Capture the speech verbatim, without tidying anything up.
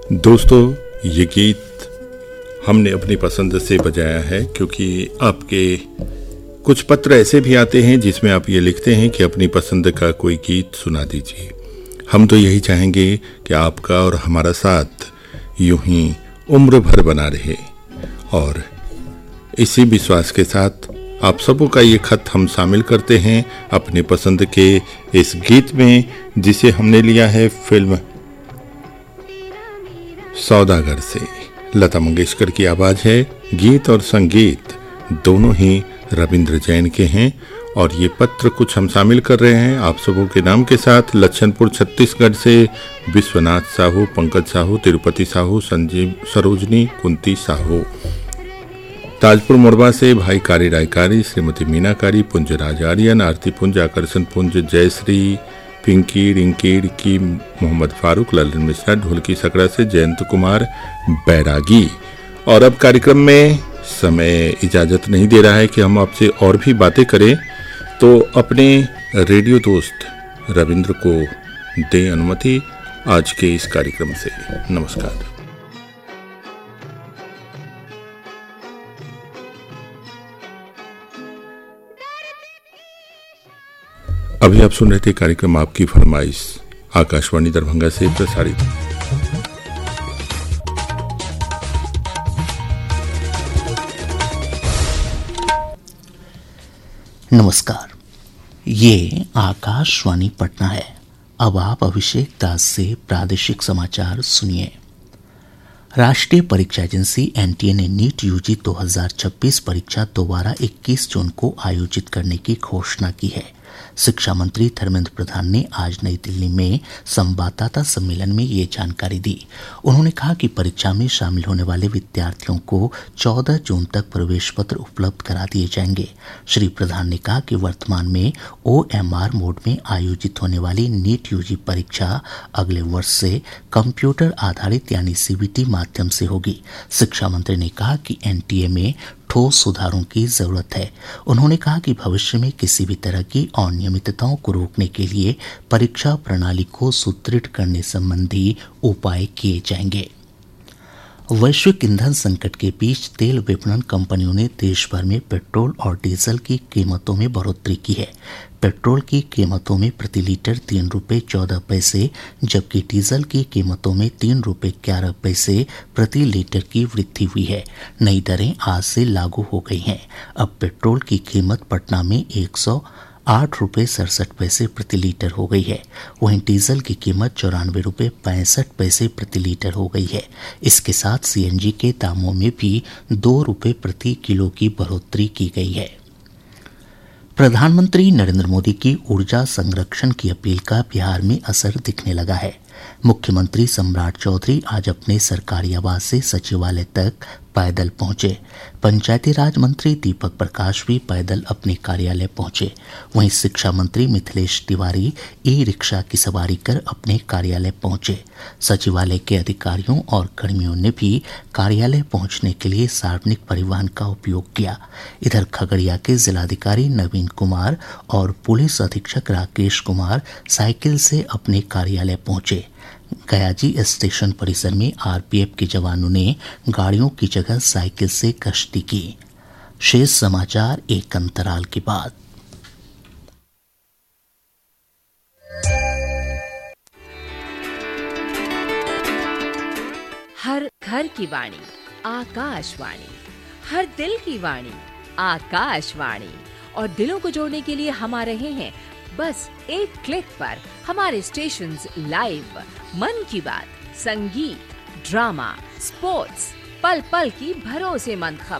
दोस्तों, ये गीत हमने अपनी पसंद से बजाया है क्योंकि आपके कुछ पत्र ऐसे भी आते हैं जिसमें आप ये लिखते हैं कि अपनी पसंद का कोई गीत सुना दीजिए। हम तो यही चाहेंगे कि आपका और हमारा साथ यूं ही उम्र भर बना रहे, और इसी विश्वास के साथ आप सबों का ये खत हम शामिल करते हैं अपनी पसंद के इस गीत में, जिसे हमने लिया है फिल्म सौदागर से। लता मंगेशकर की आवाज है, गीत और संगीत दोनों ही रविंद्र जैन के हैं। और ये पत्र कुछ हम शामिल कर रहे हैं आप सबों के नाम के साथ। लच्छनपुर छत्तीसगढ़ से विश्वनाथ साहू, पंकज साहू, तिरुपति साहू, संजीव सरोजनी, कुंती साहू। ताजपुर मोरबा से भाई कारी रायकारी, श्रीमती मीनाकारी, पुंजराज आर्यन, आरती पुंज, आकर्षण पुंज, जयश्री, पिंकी, रिंकी, रिंकी, मोहम्मद फारूक, ललन मिश्रा, ढोलकी सकड़ा से जयंत कुमार बैरागी। और अब कार्यक्रम में समय इजाजत नहीं दे रहा है कि हम आपसे और भी बातें करें, तो अपने रेडियो दोस्त रविंद्र को दें अनुमति आज के इस कार्यक्रम से। नमस्कार। अभी आप सुन रहे थे कार्यक्रम आपकी फरमाइश, आकाशवाणी दरभंगा से प्रसारित। नमस्कार, ये आकाशवाणी पटना है। अब आप अभिषेक दास से प्रादेशिक समाचार सुनिए। राष्ट्रीय परीक्षा एजेंसी एनटीए ने नीट यूजी दो हज़ार छब्बीस परीक्षा दोबारा इक्कीस जून को आयोजित करने की घोषणा की है। शिक्षा मंत्री धर्मेंद्र प्रधान ने आज नई दिल्ली में संवाददाता सम्मेलन में ये जानकारी दी। उन्होंने कहा कि परीक्षा में शामिल होने वाले विद्यार्थियों को चौदह जून तक प्रवेश पत्र उपलब्ध करा दिए जाएंगे। श्री प्रधान ने कहा कि वर्तमान में ओएमआर मोड में आयोजित होने वाली नीट यूजी परीक्षा अगले वर्ष से कंप्यूटर आधारित यानी सीबीटी माध्यम से होगी। शिक्षा मंत्री ने कहा कि एनटीए में ठोस सुधारों की जरूरत है। उन्होंने कहा कि भविष्य में किसी भी तरह की अनियमितताओं को रोकने के लिए परीक्षा प्रणाली को सुदृढ़ करने संबंधी उपाय किए जाएंगे। वैश्विक ईंधन संकट के बीच तेल विपणन कंपनियों ने देश भर में पेट्रोल और डीजल की कीमतों में बढ़ोतरी की है। पेट्रोल की कीमतों में प्रति लीटर तीन रुपये चौदह पैसे, जबकि डीजल की कीमतों में तीन रुपये ग्यारह पैसे प्रति लीटर की वृद्धि हुई है। नई दरें आज से लागू हो गई हैं। अब पेट्रोल की कीमत पटना में एक सौ आठ रुपये सड़सठ पैसे प्रति लीटर हो गई है। वहीं डीजल की कीमत चौरानवे रुपये पैंसठ पैसे प्रति लीटर हो गई है। इसके साथ सीएनजी के दामों में भी दो रुपये प्रति किलो की बढ़ोतरी की गई है। प्रधानमंत्री नरेंद्र मोदी की ऊर्जा संरक्षण की अपील का बिहार में असर दिखने लगा है। मुख्यमंत्री सम्राट चौधरी आज अपने सरकारी आवास से सचिवालय तक पैदल पहुंचे। पंचायती राज मंत्री दीपक प्रकाश भी पैदल अपने कार्यालय पहुंचे। वहीं शिक्षा मंत्री मिथिलेश तिवारी ई रिक्शा की सवारी कर अपने कार्यालय पहुंचे। सचिवालय के अधिकारियों और कर्मियों ने भी कार्यालय पहुंचने के लिए सार्वजनिक परिवहन का उपयोग किया। इधर खगड़िया के जिलाधिकारी नवीन कुमार और पुलिस अधीक्षक राकेश कुमार साइकिल से अपने कार्यालय पहुंचे। गयाजी स्टेशन परिसर में आरपीएफ के जवानों ने गाड़ियों की जगह साइकिल से गश्ती की। शेष समाचार एक अंतराल के बाद। हर घर की वाणी आकाशवाणी, हर दिल की वाणी आकाशवाणी। और दिलों को जोड़ने के लिए हम आ रहे हैं बस एक क्लिक पर। हमारे स्टेशंस लाइव, मन की बात, संगीत, ड्रामा, स्पोर्ट्स, पल पल की भरोसेमंद खबर।